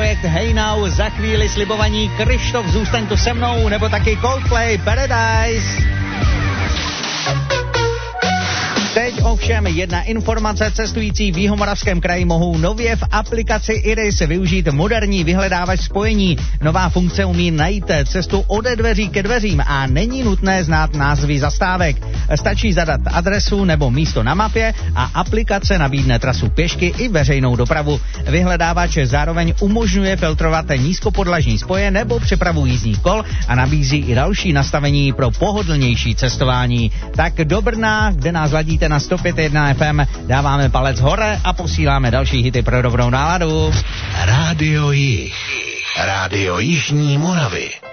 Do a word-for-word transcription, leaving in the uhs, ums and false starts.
projekt Hey Now, za chvíli slibovaní Krištof Zůstaň tu se mnou, nebo taky Coldplay Paradise. Teď ovšem jedna informace, cestující v Jihomoravském kraji mohou nově v aplikaci Iris využít moderní vyhledávač spojení. Nová funkce umí najít cestu ode dveří ke dveřím a není nutné znát názvy zastávek. Stačí zadat adresu nebo místo na mapě a aplikace nabídne trasu pěšky i veřejnou dopravu. Vyhledávač zároveň umožňuje filtrovat nízkopodlažní spoje nebo přepravu jízdních kol a nabízí i další nastavení pro pohodlnější cestování. Tak do Brna, kde nás ladíte na sto pět jedna F M, dáváme palec hore a posíláme další hity pro dobrou náladu. Rádio Jih. Rádio Jižní Moravy.